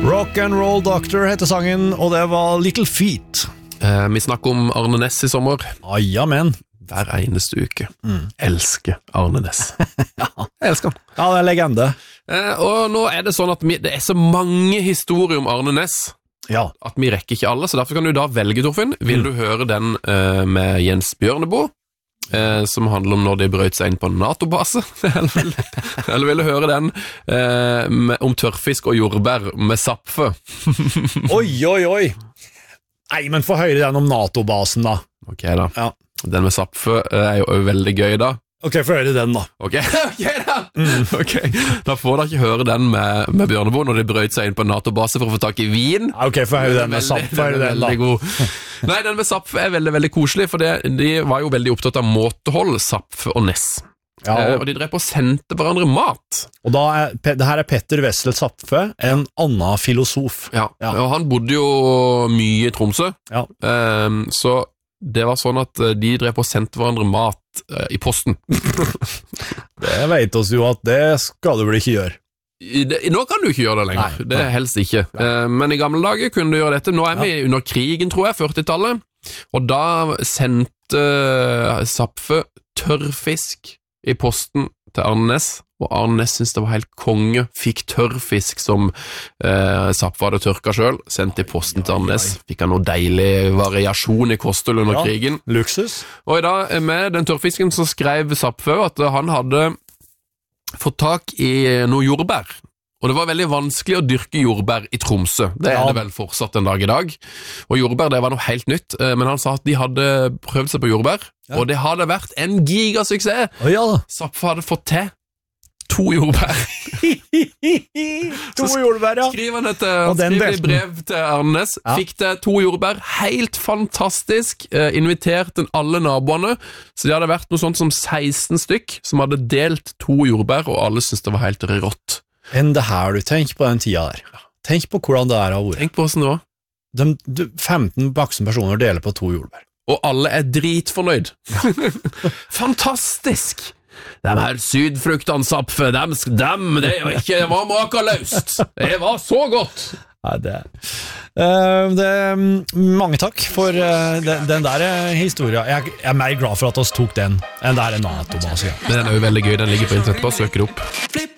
Rock and Roll Doctor heter sangen, og det var Little Feet. Vi snakker om Arne Næss i sommer. Jamen. Hver eneste uke. Elsker Arne Næss. Ja. Jeg elsker han. Ja, det er legende. Og nå er det sånn at det er så mange historier om Arne Næss Ja. at vi rekker ikke alle, så derfor kan du da velge, Torfinn. Vil du høre den med Jens Bjørneboe, som handler om når de brøt seg inn på en NATO-base? Eller vil du høre den om tørrfisk og jordbær med Zapfe? Oi. Nei, men få høre den om NATO-basen da. Ok da. Ja. Den med Zapfe er jo veldig gøy da. Ok, få høre den da. Ok da. Ok, da får dere ikke høre den med Bjørneboe når de brøt seg inn på en NATO-base for å få tak i vin. Ok, få høre den med Zapfe. Nei, den med Zapfe er veldig, veldig koselig, for de var jo veldig opptatt av måtehold, Zapfe og Næss. Ja, og de drev på å sendte hverandre mat. Og da det her er Petter Wessel Zapfe, en annen filosof. Ja, og han bodde jo mye i Tromsø. Ja. Så det var sånn at de drev på å sendte hverandre mat i posten. Det vet oss jo at det skal du vel ikke gjøre. Nå kan du ikke gjøre det lenger. Nei. Det er helst ikke. Men i gamle dager kunne du gjøre dette. Nå er vi under krigen, tror jeg, 40-tallet. Og da sendte Zapfe tørrfisk i posten til Arne Næss, og Arne Næss syntes det var helt konge, fikk tørrfisk som Zapfe hadde tørka selv, sendt i posten til Arne Næss, fikk han noe deilig variasjon i kosthold under krigen. Luksus. Og da, med den tørrfisken så skrev Zapfe at han hadde fått tak i noe jordbær, og det var veldig vanskelig å dyrke jordbær i Tromsø. Det er det vel fortsatt en dag i dag. Og jordbær, det var noe helt nytt, men han sa at de hadde prøvd seg på jordbær, og det hadde vært en gigasuksess. Zapfe hadde fått til 2 jordbær. 2 jordbær, ja. Skriver han skriver i brev til Arne Næss, fikk det 2 jordbær, helt fantastisk, inviterte alle naboene, så det hadde vært noe sånt som 16 stykk, som hadde delt 2 jordbær, og alle syntes det var helt rått. Enn det her du tenker på den tida der. Tenk på hvordan det her har vært. Tenk på hvordan det var. 15 voksne personer deler på 2 jordbær. Og alle er dritfornøyd. Fantastisk! De her sydfruktene, Zapfe, det var makeløst. Det var så godt. Mange takk for den der historien. Jeg er mer glad for at oss tok den enn det her NATO-base. Den er jo veldig gøy, den ligger på internett, bare søk det opp.